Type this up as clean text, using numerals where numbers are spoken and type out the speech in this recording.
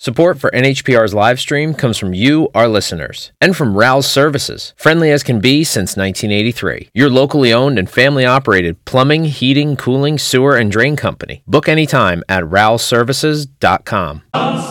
Support for NHPR's live stream comes from you, our listeners, and from Rouse Services, friendly as can be since 1983. Your locally owned and family-operated plumbing, heating, cooling, sewer, and drain company. Book anytime at rouseservices.com.